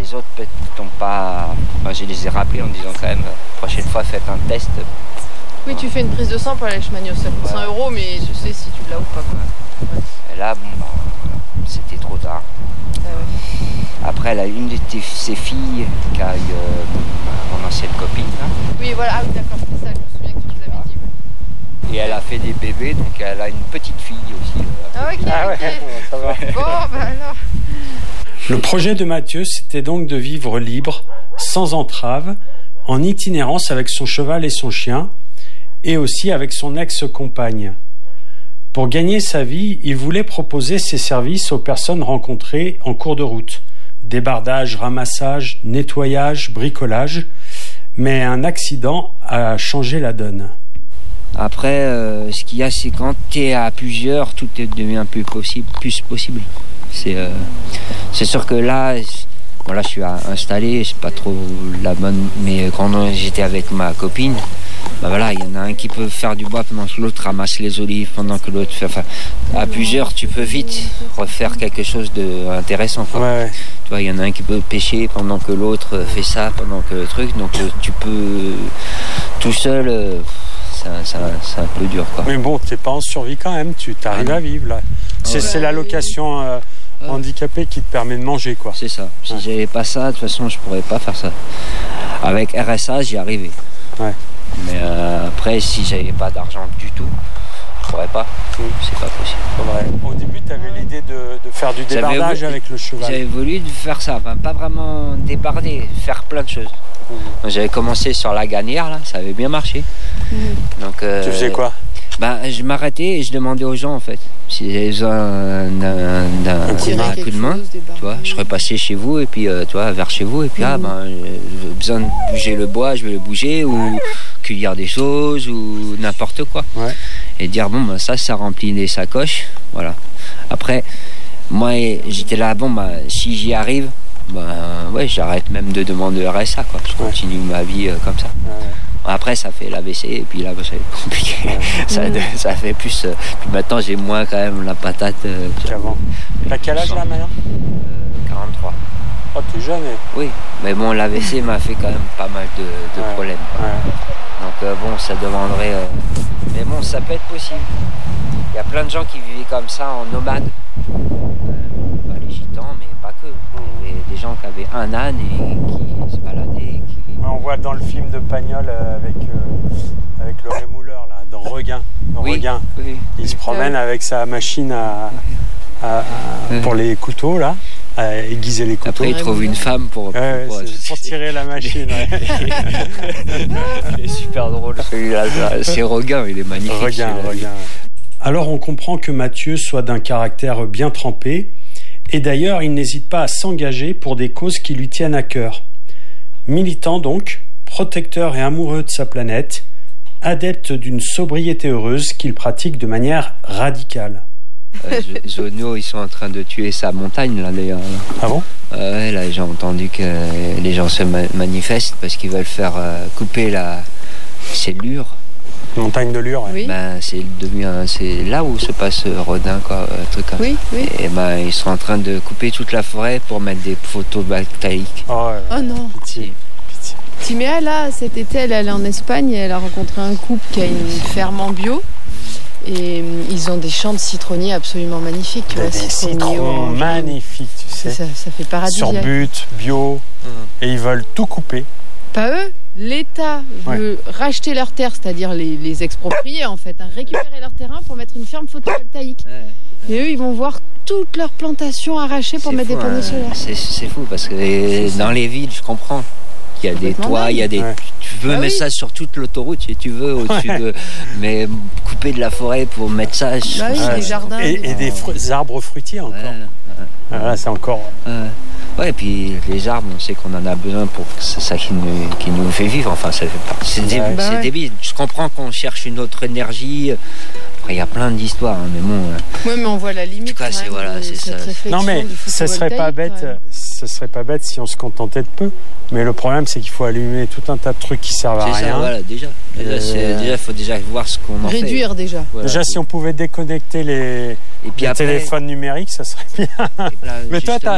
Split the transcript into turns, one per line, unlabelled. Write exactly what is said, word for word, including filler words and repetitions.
les autres peut-être t'ont pas. Enfin, je les ai rappelés en disant quand même, prochaine fois faites un test.
Oui, tu fais une prise de sang pour la leishmaniose, ça coûte cent euros, mais tu sais si tu l'as ou pas. Quoi. Ouais.
Et là, bon, bah, c'était trop tard.
Ah ouais.
Après, elle a une de tes, ses filles qui a eu euh, mon ancienne copine. Là.
Oui, voilà, ah oui, d'accord, c'est ça, je me souviens que tu te l'avais dit. Ouais.
Et elle a fait des bébés, donc elle a une petite fille aussi. Euh,
ah, ok, ah, ouais,
okay.
Ça va. Bon, bah alors.
Le projet de Mathieu, c'était donc de vivre libre, sans entrave, en itinérance avec son cheval et son chien, et aussi avec son ex-compagne. Pour gagner sa vie, il voulait proposer ses services aux personnes rencontrées en cours de route. Débardage, ramassage, nettoyage, bricolage. Mais un accident a changé la donne.
Après, euh, ce qu'il y a, c'est quand tu es à plusieurs, tout devient plus possible. Plus possible. C'est, euh, c'est sûr que là, voilà, je suis installé, c'est pas trop la bonne. Mais quand j'étais avec ma copine, bah voilà, il y en a un qui peut faire du bois pendant que l'autre ramasse les olives, pendant que l'autre fait. Enfin, à plusieurs, tu peux vite refaire quelque chose d'intéressant. Ouais, ouais. Tu vois, il y en a un qui peut pêcher pendant que l'autre fait ça, pendant que le truc. Donc tu peux tout seul. C'est un, c'est, un, c'est un peu dur, quoi.
Mais bon, t'es pas en survie quand même, tu t'arrives ah, à vivre là. C'est, ouais. c'est l'allocation euh, ouais. handicapée qui te permet de manger, quoi.
C'est ça. Si ouais. j'avais pas ça, de toute façon, je pourrais pas faire ça. Avec R S A, j'y arrivais. Ouais. Mais euh, après, si j'avais pas d'argent du tout, je pourrais pas. Mmh. C'est pas possible.
Ouais. Au début, tu avais l'idée de, de faire du débardage voulu, avec le cheval.
J'avais voulu faire ça, enfin, pas vraiment débarder, faire plein de choses. Mmh. J'avais commencé sur la gagnère, là, ça avait bien marché. Mmh. Donc, euh,
tu faisais quoi?
Ben, je m'arrêtais et je demandais aux gens, en fait, s'ils avaient besoin d'un, d'un, d'un coup de main, tu vois, je repassais chez vous et puis, euh, tu vois, vers chez vous et puis, mmh. ah, ben, j'ai besoin de bouger le bois, je vais le bouger, ou ouais. cueillir des choses, ou n'importe quoi. Ouais. Et dire, bon, ben, ça, ça remplit les sacoches, voilà. Après, moi, j'étais là, bon, ben, si j'y arrive, ben, ouais, j'arrête même de demander R S A, quoi. Je continue ouais. ma vie euh, comme ça. Ouais. Après, ça fait l'A V C, et puis là, bah, c'est compliqué. Ouais. ça, mmh. ça fait plus. Euh, puis maintenant, j'ai moins quand même la patate. Euh,
Qu'avant. T'as quel âge là maintenant?
euh, quarante-trois.
Oh, t'es jeune. Et...
Oui, mais bon, l'A V C m'a fait quand même pas mal de, de ouais. problèmes. Ouais. Donc, euh, bon, ça demanderait. Euh... Mais bon, ça peut être possible. Il y a plein de gens qui vivaient comme ça en nomade. Euh, pas les gitans, mais pas que. Mmh. Et des gens qui avaient un âne et qui se baladaient. Qui...
On voit dans le film de Pagnol euh, avec, euh, avec le rémouleur, là, dans Regain. Dans
oui,
Regain.
Oui.
Il se promène avec sa machine à, à, à, oui. pour les couteaux, là, à aiguiser les couteaux.
Après, il trouve une femme pour, pour,
ouais,
pour,
c'est pour tirer la machine. Ouais.
Il est super drôle, celui-là. C'est Regain, il est magnifique.
Regain, Regain. Alors, on comprend que Mathieu soit d'un caractère bien trempé. Et d'ailleurs, il n'hésite pas à s'engager pour des causes qui lui tiennent à cœur. Militant donc, protecteur et amoureux de sa planète, adepte d'une sobriété heureuse qu'il pratique de manière radicale.
Euh, Zonio, ils sont en train de tuer sa montagne là d'ailleurs.
Ah bon?
euh, Ouais, là j'ai entendu que les gens se ma- manifestent parce qu'ils veulent faire euh, couper la... C'est Lure.
Montagne de Lure, ouais.
Oui. Ben, c'est, devenu un, c'est là où se passe Rodin, quoi, un truc comme
oui,
ça.
Oui.
Et ben, ils sont en train de couper toute la forêt pour mettre des photovoltaïques.
Oh, ouais.
Oh non.
Pitié. Pitié.
Timéa, là, cet été, elle est allée en Espagne et elle a rencontré un couple qui a une ferme en bio. Et ils ont des champs de citronniers absolument magnifiques. Tu
vois, des citrons magnifiques, tu sais.
Ça, ça fait paradisiaque.
Sur but, bio. Mmh. Et ils veulent tout couper.
Pas eux. L'État veut ouais. racheter leurs terres, c'est-à-dire les, les exproprier en fait, hein, récupérer leur terrain pour mettre une ferme photovoltaïque. Ouais. Et eux, ils vont voir toutes leurs plantations arrachées pour c'est mettre fou, des panneaux hein. solaires.
C'est, c'est fou parce que c'est dans ça. Les villes, je comprends. Il y a des toits, il y a des. Ouais. Tu veux bah mettre oui. ça sur toute l'autoroute si tu veux, au-dessus ouais. de. Mais couper de la forêt pour mettre ça.
Bah oui,
ouais.
des jardins.
Et, des... et des, fru- des arbres fruitiers encore. Ouais. Ouais. Ah, là, c'est encore.
Ouais. Ouais, et puis les arbres, on sait qu'on en a besoin pour que c'est ça qui nous, qui nous fait vivre. Enfin, ça fait pas. C'est, dé- bah c'est ouais. débile. Je comprends qu'on cherche une autre énergie. Après, il y a plein d'histoires, hein, mais bon.
Oui, mais on voit la limite. En tout
cas, c'est, voilà, c'est ça.
Non, mais ce serait pas bête. Ce serait pas bête si on se contentait de peu. Mais le problème, c'est qu'il faut allumer tout un tas de trucs qui servent
c'est
à
ça,
rien.
Voilà, déjà. Déjà, euh... déjà, il faut déjà voir ce qu'on en
Réduire, fait. Réduire déjà.
Voilà. Déjà, si on pouvait déconnecter les, et puis les après... téléphones numériques, ça serait bien. Là, mais toi, t'as